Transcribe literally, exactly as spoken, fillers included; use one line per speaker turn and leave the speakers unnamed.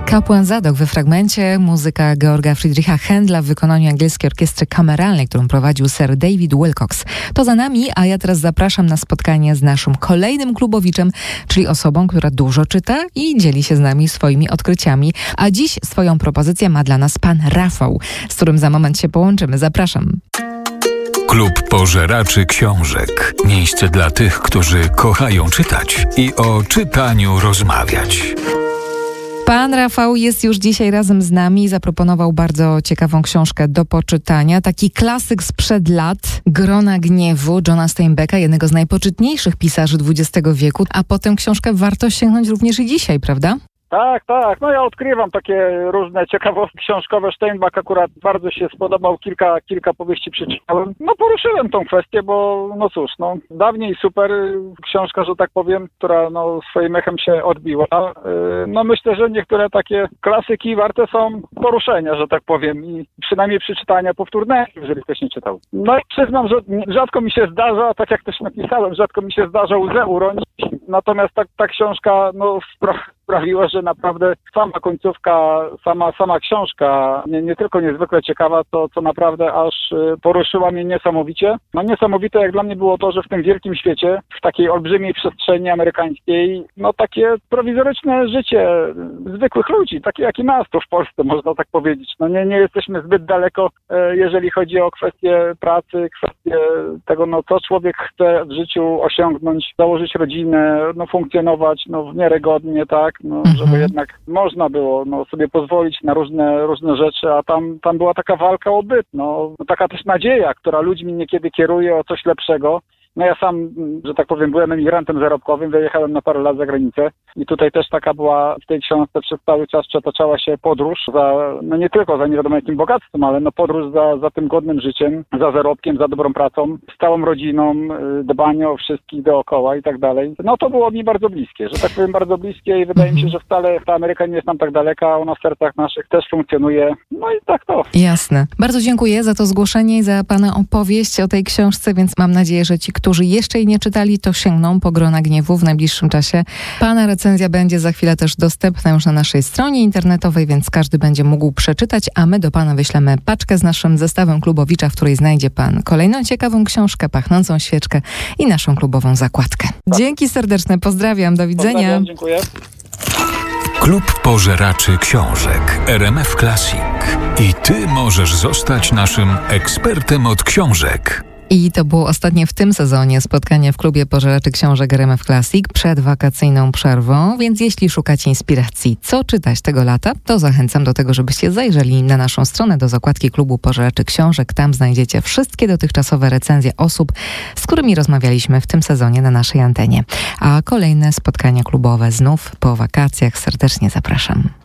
Kapłan Zadok we fragmencie, muzyka Georga Friedricha Händla w wykonaniu angielskiej orkiestry kameralnej, którą prowadził Sir David Wilcox. To za nami, a ja teraz zapraszam na spotkanie z naszym kolejnym klubowiczem, czyli osobą, która dużo czyta i dzieli się z nami swoimi odkryciami. A dziś swoją propozycję ma dla nas pan Rafał, z którym za moment się połączymy. Zapraszam.
Klub Pożeraczy Książek. Miejsce dla tych, którzy kochają czytać i o czytaniu rozmawiać.
Pan Rafał jest już dzisiaj razem z nami i zaproponował bardzo ciekawą książkę do poczytania. Taki klasyk sprzed lat, Grona Gniewu Johna Steinbecka, jednego z najpoczytniejszych pisarzy dwudziestego wieku, a potem książkę warto sięgnąć również i dzisiaj, prawda?
Tak, tak. No ja odkrywam takie różne ciekawostki książkowe. Steinbeck akurat bardzo się spodobał. Kilka, kilka powieści przeczytałem. No poruszyłem tą kwestię, bo no cóż, no dawniej super książka, że tak powiem, która no swoim echem się odbiła. No myślę, że niektóre takie klasyki warte są poruszenia, że tak powiem, i przynajmniej przeczytania powtórnego, jeżeli ktoś nie czytał. No i przyznam, że rzadko mi się zdarza, tak jak też napisałem, rzadko mi się zdarza łzę uronić. Natomiast ta, ta książka no spra- sprawiła, że naprawdę sama końcówka, sama sama książka, nie, nie tylko niezwykle ciekawa, to co naprawdę aż poruszyła mnie niesamowicie. No niesamowite jak dla mnie było to, że w tym wielkim świecie, w takiej olbrzymiej przestrzeni amerykańskiej, no takie prowizoryczne życie zwykłych ludzi, takie jak i nas tu w Polsce, można tak powiedzieć. No nie, nie jesteśmy zbyt daleko, jeżeli chodzi o kwestie pracy, kwestie tego, no co człowiek chce w życiu osiągnąć, założyć rodzinę, no funkcjonować, no w miarę godnie, tak, no mhm. żeby jednak można było no, sobie pozwolić na różne różne rzeczy, a tam, tam była taka walka o byt, no, no taka też nadzieja, która ludźmi niekiedy kieruje o coś lepszego. No ja sam, że tak powiem, byłem emigrantem zarobkowym, wyjechałem na parę lat za granicę i tutaj też taka była w tej książce przez cały czas przetoczała się podróż za, no nie tylko za nie wiadomo jakim bogactwem, ale no podróż za, za tym godnym życiem, za zarobkiem, za dobrą pracą, z całą rodziną, dbanie o wszystkich dookoła i tak dalej. No to było mi bardzo bliskie, że tak powiem bardzo bliskie i wydaje mi się, że wcale ta Ameryka nie jest nam tak daleka, ona w sercach naszych też funkcjonuje. No i tak to.
Jasne. Bardzo dziękuję za to zgłoszenie i za pana opowieść o tej książce, więc mam nadzieję, że ci, którzy jeszcze jej nie czytali, to sięgną po Grona Gniewu w najbliższym czasie. Pana recenzja będzie za chwilę też dostępna już na naszej stronie internetowej, więc każdy będzie mógł przeczytać, a my do pana wyślemy paczkę z naszym zestawem Klubowicza, w której znajdzie pan kolejną ciekawą książkę, pachnącą świeczkę i naszą klubową zakładkę. Tak. Dzięki serdeczne, pozdrawiam, do widzenia.
Pozdrawiam, dziękuję.
Klub Pożeraczy Książek R M F Classic. I ty możesz zostać naszym ekspertem od książek.
I to było ostatnie w tym sezonie spotkanie w klubie Pożeraczy Książek R M F Classic przed wakacyjną przerwą, więc jeśli szukacie inspiracji, co czytać tego lata, to zachęcam do tego, żebyście zajrzeli na naszą stronę do zakładki klubu Pożeraczy Książek. Tam znajdziecie wszystkie dotychczasowe recenzje osób, z którymi rozmawialiśmy w tym sezonie na naszej antenie. A kolejne spotkania klubowe znów po wakacjach serdecznie zapraszam.